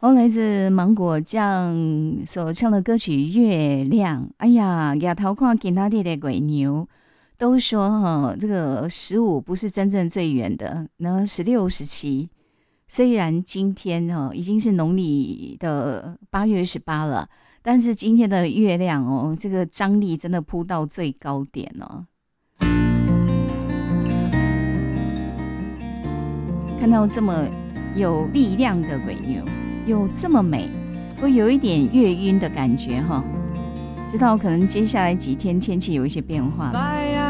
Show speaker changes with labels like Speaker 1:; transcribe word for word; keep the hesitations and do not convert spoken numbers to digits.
Speaker 1: 哦，来自芒果酱所唱的歌曲《月亮》。哎呀，亚头看其他地的鬼牛都说哈，这个十五不是真正最远的，然后十六、十七。虽然今天哦已经是农历的八月十八了，但是今天的月亮哦，这个张力真的扑到最高点哦。看到这么有力量的鬼牛，又这么美，会有一点月晕的感觉哈。知道可能接下来几天天气有一些变化了。